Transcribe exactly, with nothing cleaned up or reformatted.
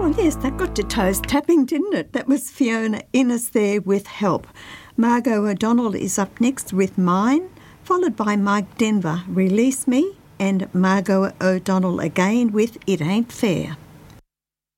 Oh, yes, that got your toes tapping, didn't it? That was Fiona Innes there with Help. Margot O'Donnell is up next with Mine, followed by Mike Denver, Release Me, and Margot O'Donnell again with It Ain't Fair.